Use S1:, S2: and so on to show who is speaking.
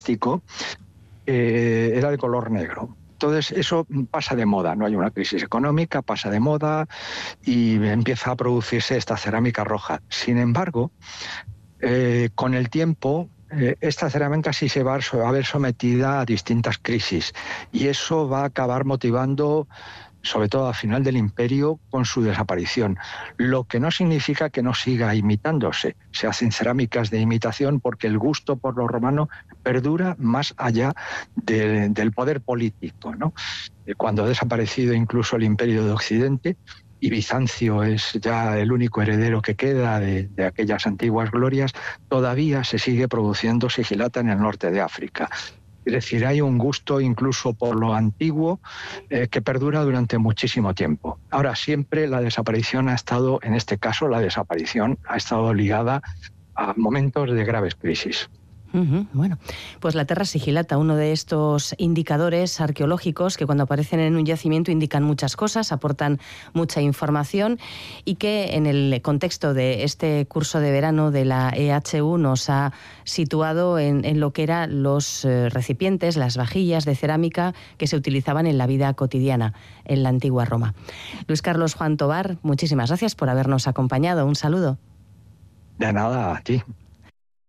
S1: plástico era de color negro. Entonces eso pasa de moda, no hay una crisis económica, pasa de moda y empieza a producirse esta cerámica roja. Sin embargo, con el tiempo, esta cerámica sí se va a ver sometida a distintas crisis y eso va a acabar motivando, sobre todo al final del imperio, con su desaparición. Lo que no significa que no siga imitándose. Se hacen cerámicas de imitación porque el gusto por lo romano perdura más allá del poder político, ¿no? Cuando ha desaparecido incluso el imperio de Occidente y Bizancio es ya el único heredero que queda de aquellas antiguas glorias, todavía se sigue produciendo sigilata en el norte de África. Es decir, hay un gusto incluso por lo antiguo que perdura durante muchísimo tiempo. Ahora, siempre la desaparición ha estado, en este caso, la desaparición ha estado ligada a momentos de graves crisis.
S2: Bueno, pues la terra sigilata, uno de estos indicadores arqueológicos que cuando aparecen en un yacimiento indican muchas cosas, aportan mucha información y que en el contexto de este curso de verano de la EHU nos ha situado en lo que eran los recipientes, las vajillas de cerámica que se utilizaban en la vida cotidiana en la antigua Roma. Luis Carlos Juan Tobar, muchísimas gracias por habernos acompañado. Un saludo.
S1: De nada, a ti.